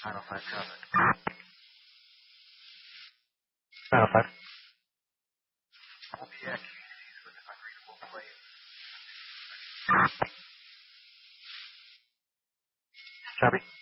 905 traffic. 905. LPX communities with unreadable plate. Copy.